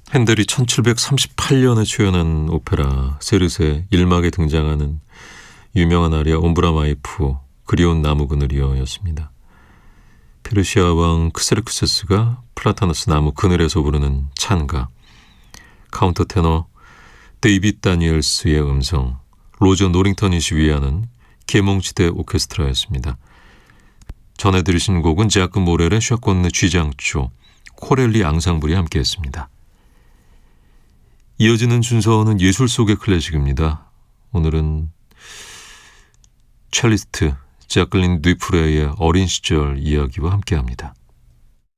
핸델이 1738년에 초연한 오페라 세르세 1막에 등장하는 유명한 아리아 옴브라마이프 그리운 나무 그늘이여였습니다. 페르시아 왕 크세르크세스가 플라타누스 나무 그늘에서 부르는 찬가, 카운터 테너 데이빗 다니엘스의 음성, 로저 노링턴이 지휘하는 계몽지대 오케스트라였습니다. 전해 들으신 곡은 제아크 모렐의 샷건네 쥐장조, 코렐리 앙상블이 함께했습니다. 이어지는 순서는 예술 속의 클래식입니다. 오늘은 첼리스트 자클린 듀프레의 어린 시절 이야기와 함께합니다.